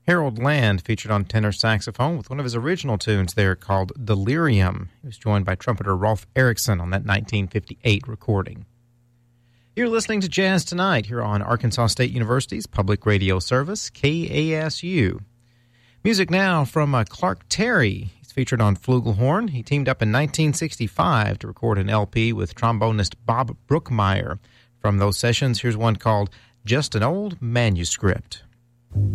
Harold Land featured on tenor saxophone with one of his original tunes there called Delirium. He was joined by trumpeter Rolf Erickson on that 1958 recording. You're listening to Jazz Tonight here on Arkansas State University's public radio service, KASU. Music now from Clark Terry. He's featured on flugelhorn. He teamed up in 1965 to record an LP with trombonist Bob Brookmeyer. From those sessions, here's one called Just an Old Manuscript.